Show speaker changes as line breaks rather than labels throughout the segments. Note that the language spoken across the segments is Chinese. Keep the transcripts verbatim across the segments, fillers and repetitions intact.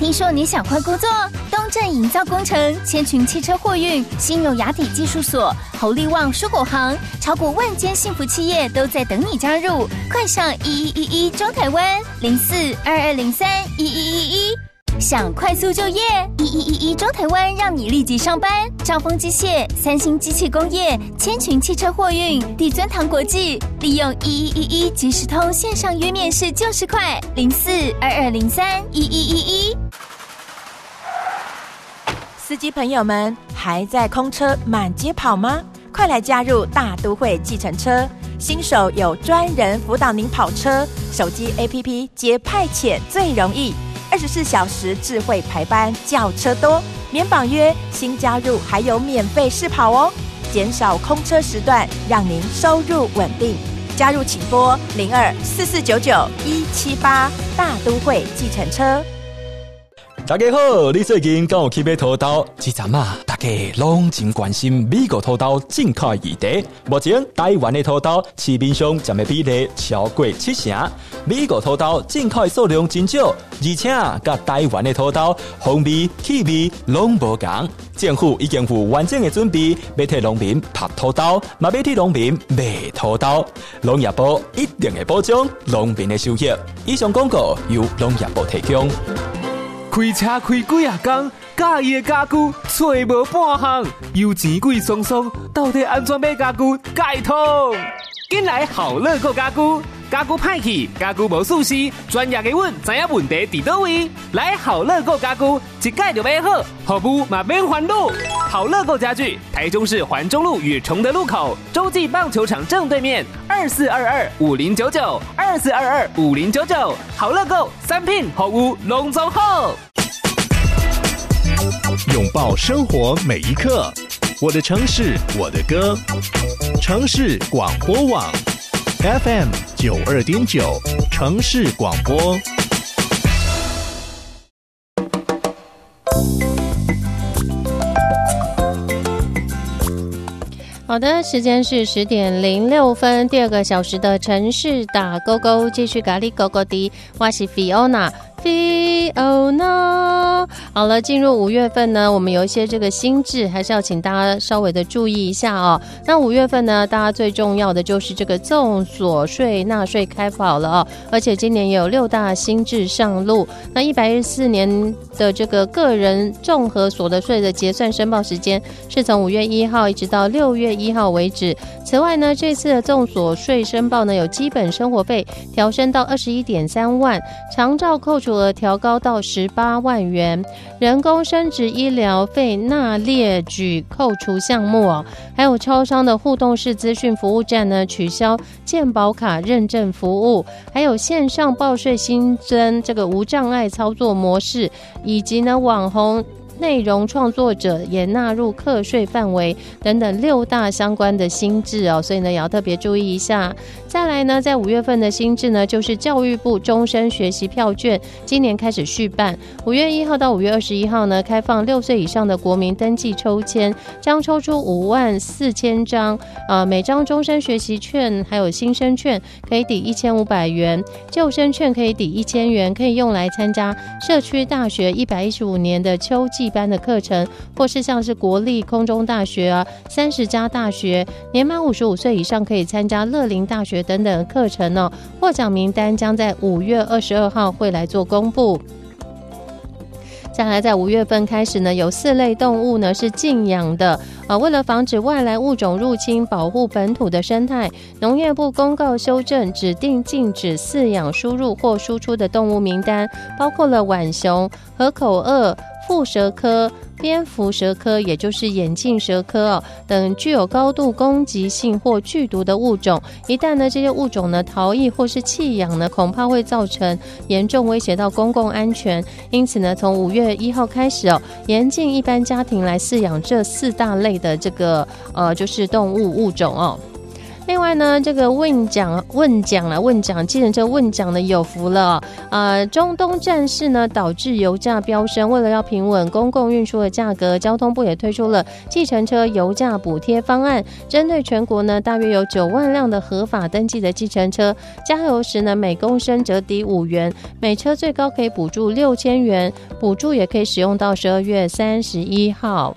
听说你想换工作？东正营造工程、千群汽车货运、新柔雅体技术所、侯利旺蔬果行，超过万间幸福企业都在等你加入。快上一一一一中台湾零四二二零三一一一一。想快速就业，一一一一中台湾让你立即上班。兆丰机械、三星机器工业、千群汽车货运、地尊堂国际，利用一一一一即时通线上约面试就是快，零四二二零三一一一一。
司机朋友们，还在空车满街跑吗？快来加入大都会计程车，新手有专人辅导您跑车，手机 A P P 接派遣最容易。二十四小时智慧排班，叫车多，免绑约，新加入还有免费试跑哦，减少空车时段，让您收入稳定。加入请拨零二四四九九一七八，大都会计程车。
大家好，你最近敢有去买土豆？这阵啊，大家拢真关心美国土豆进口议题。目前台湾的土豆市面上占的比例超过七成，美国土豆进口的数量真少，而且啊，甲台湾的土豆风味、气味拢无同。政府已经有完整的准备，要替农民拍土豆，嘛要替农民卖土豆。农业部一定会保障农民的收益。以上广告由农业部提供。
开车开几啊天，介意的家具找无半项，油钱贵松松，到底安怎买家具解通？紧来好乐购家具，家具歹去，家具无舒适，专业的阮知影问题伫倒位。来好乐购家具，一改就买好，服务嘛免烦恼。好乐购家具，台中市环中路与崇德路口，洲际棒球场正对面，二四二二五零九九，二四二二五零九九。好乐购，三品服务拢总好。
拥抱生活每一刻，我的城市，我的歌。城市广播网 F M 九二点九，城市广播。
好的，时间是十点零六分，第二个小时的城市打勾勾，继续咖喱勾勾的，我是 Fiona。Fiona， 好了，进入五月份呢，我们有一些这个新制，还是要请大家稍微的注意一下哦。那五月份呢，大家最重要的就是这个综所税纳税开跑了哦，而且今年也有六大新制上路。那一百一十四年的这个个人综合所得税的结算申报时间是从五月一号一直到六月一号为止。此外呢，这次的综所税申报呢，有基本生活费调升到二十一点三万，长照扣除额调高到十八万元，人工生殖医疗费纳列举扣除项目哦，还有超商的互动式资讯服务站呢取消健保卡认证服务，还有线上报税新增这个无障碍操作模式，以及呢网红内容创作者也纳入课税范围等等六大相关的新制哦，所以呢也要特别注意一下。再来呢，在五月份的新制呢，就是教育部终身学习票券今年开始续办，五月一号到五月二十一号呢，开放六岁以上的国民登记抽签，将抽出五万四千张，呃，每张终身学习券还有新生券可以抵一千五百元，救生券可以抵一千元，可以用来参加社区大学一百一十五年的秋季班的课程，或是像是国立空中大学啊、三十家大学，年满五十五岁以上可以参加乐龄大学等等的课程哦。获奖名单将在五月二十二号会来做公布。再来，在五月份开始呢，有四类动物呢是禁养的。呃，为了防止外来物种入侵，保护本土的生态，农业部公告修正指定禁止饲养、输入或输出的动物名单，包括了浣熊、河口鳄、腹蛇科、蝙蝠蛇科，也就是眼镜蛇科哦，等具有高度攻击性或剧毒的物种。一旦呢这些物种呢逃逸或是弃养呢，恐怕会造成严重威胁到公共安全。因此呢，从五月一号开始哦，严禁一般家庭来饲养这四大类的这个呃就是动物物种哦。 另外呢，这个问奖问奖啊，问奖计程车问奖的有福了、哦。呃，中东战事呢导致油价飙升，为了要平稳公共运输的价格，交通部也推出了计程车油价补贴方案，针对全国呢大约有九万辆的合法登记的计程车，加油时呢每公升折抵五元，每车最高可以补助六千元，补助也可以使用到十二月三十一号。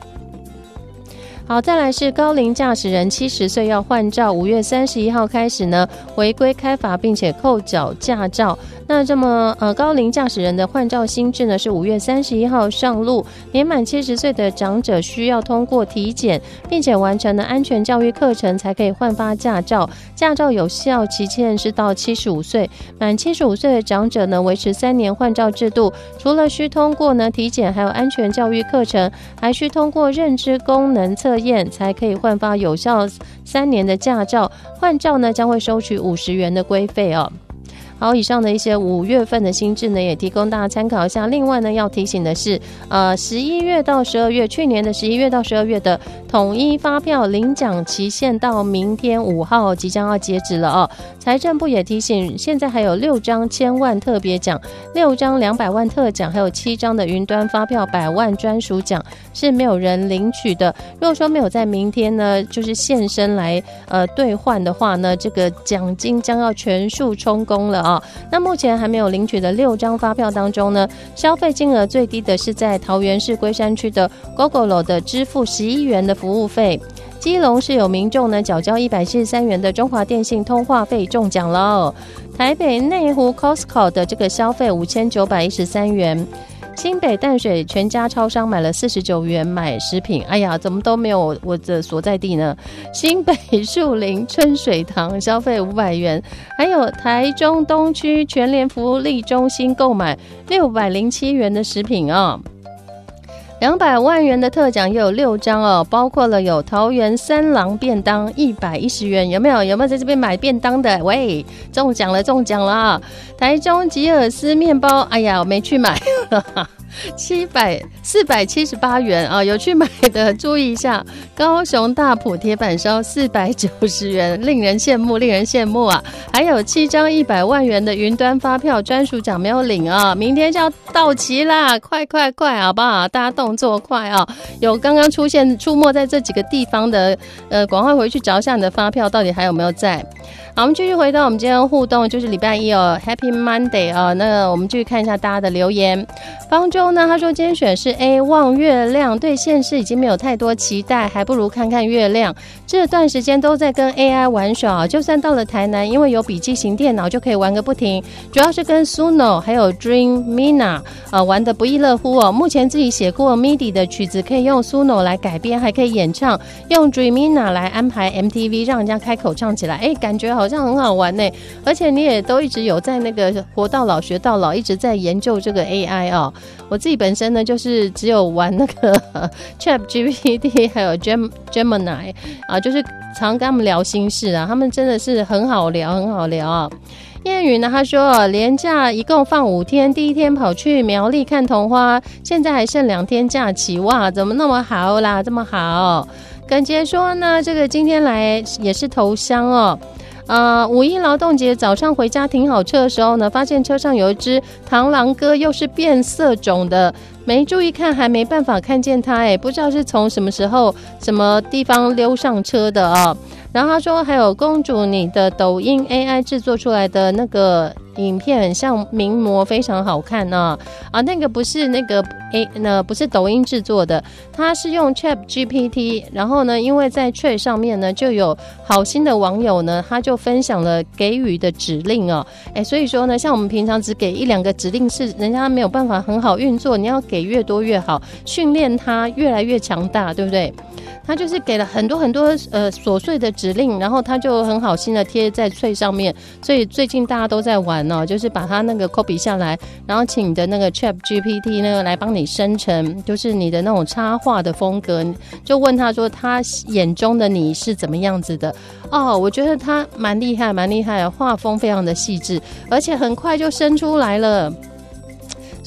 好，再来是高龄驾驶人七十岁要换照，五月三十一号开始呢违规开罚并且扣缴驾照。那这么呃高龄驾驶人的换照新制呢是五月三十一号上路，年满七十岁的长者需要通过体检，并且完成了安全教育课程才可以换发驾照。驾照有效期限是到七十五岁，满七十五岁的长者呢维持三年换照制度，除了需通过呢体检还有安全教育课程，还需通过认知功能测验才可以换发有效三年的驾照。换照呢将会收取五十元的规费哦。好，以上的一些五月份的新制呢，也提供大家参考一下。另外呢，要提醒的是，呃，十一月到十二月，去年的十一月到十二月的统一发票领奖期限到明天五号即将要截止了哦。财政部也提醒，现在还有六张千万特别奖、六张两百万特奖，还有七张的云端发票百万专属奖是没有人领取的。如果说没有在明天呢，就是现身来呃兑换的话呢，这个奖金将要全数充公了哦。那目前还没有领取的六张发票当中呢，消费金额最低的是在桃园市龟山区的 Gogoro 的支付十一元的服务费。基隆是有民众呢缴交一百七十三元的中华电信通话费中奖了哦。台北内湖 Costco 的这个消费五千九百一十三元。新北淡水全家超商买了四十九元买食品，哎呀，怎么都没有我的所在地呢？新北树林春水堂消费五百元，还有台中东区全联福利中心购买六百零七元的食品啊、哦。两百万元的特奖也有六张哦，包括了有桃园三郎便当一百一十元，有没有？有没有在这边买便当的？喂，中奖了，中奖了！台中吉尔斯面包，哎呀，我没去买。七百四百七十八元啊，有去买的注意一下。高雄大埔铁板烧四百九十元，令人羡慕，令人羡慕啊！还有七张一百万元的云端发票专属奖没有领啊，明天就要到期啦，快快快，好不好？大家动作快啊！有刚刚出现出没在这几个地方的，呃，赶快回去找一下你的发票到底还有没有在。好，我们继续回到我们今天的互动，就是礼拜一哦 ，Happy Monday 啊、哦。那我们继续看一下大家的留言。方舟呢，他说今天选是 A， 望月亮，对现实已经没有太多期待，还不如看看月亮。这段时间都在跟 A I 玩耍，就算到了台南，因为有笔记型电脑就可以玩个不停。主要是跟 Suno 还有 Dream Mina 呃玩得不亦乐乎哦。目前自己写过 M I D I 的曲子，可以用 Suno 来改编，还可以演唱，用 Dream Mina 来安排 M T V， 让人家开口唱起来，哎，感觉好像很好玩呢。而且你也都一直有在那个活到老学到老，一直在研究这个 A I 哦。我自己本身呢，就是只有玩那个 Chat G P T 还有 Gem, Gemini 啊，就是常跟他们聊心事啊，他们真的是很好聊，很好聊啊。燕语呢，他说连假一共放五天，第一天跑去苗栗看桐花，现在还剩两天假期，哇，怎么那么好啦，这么好？耿杰说呢，这个今天来也是头香哦。呃，五一劳动节早上回家停好车的时候呢，发现车上有一只螳螂哥，又是变色种的，没注意看，还没办法看见它，哎，不知道是从什么时候、什么地方溜上车的啊、哦。然后他说，还有公主，你的抖音 A I 制作出来的那个影片很像名模，非常好看呢、啊。啊，那个不是那个 A， 那不是抖音制作的，它是用 Chat G P T。然后呢，因为在 Chat 上面呢，就有好心的网友呢，他就分享了给予的指令哦。哎，所以说呢，像我们平常只给一两个指令，是人家没有办法很好运作，你要给越多越好，训练它越来越强大，对不对？他就是给了很多很多呃琐碎的指令，然后他就很好心的贴在脆上面，所以最近大家都在玩哦，就是把他那个 copy 下来，然后请你的那个 Chat G P T 呢来帮你生成，就是你的那种插画的风格，就问他说他眼中的你是怎么样子的哦，我觉得他蛮厉害，蛮厉害的，画风非常的细致，而且很快就生出来了。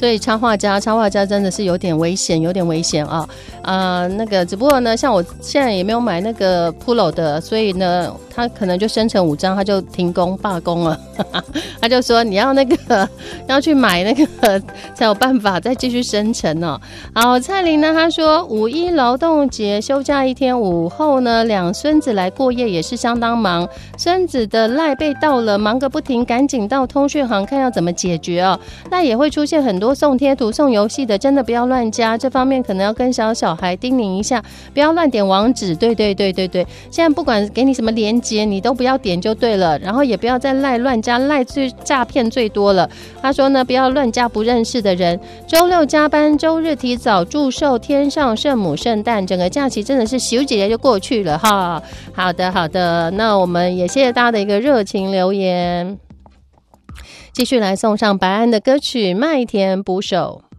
所以插画家，插画家真的是有点危险，有点危险啊！啊、呃，那个只不过呢，像我现在也没有买那个 Polo 的，所以呢，他可能就生成五张，他就停工罢工了。他就说你要那个要去买那个才有办法再继续生成哦。好，蔡琳呢，他说五一劳动节休假一天，午后呢，两孙子来过夜也是相当忙，孙子的赖被盗了，忙个不停，赶紧到通讯行看要怎么解决哦。那也会出现很多送贴图、送游戏的，真的不要乱加，这方面可能要跟小小孩叮咛一下，不要乱点网址。对对对对对，现在不管给你什么连结，你都不要点就对了，然后也不要再赖乱加，赖最诈骗最多了。他说呢，不要乱加不认识的人。周六加班，周日提早祝寿天上圣母圣诞，整个假期真的是咻几年就过去了哈。好的好的，那我们也谢谢大家的一个热情留言，继续来送上白安的歌曲《麦田捕手》。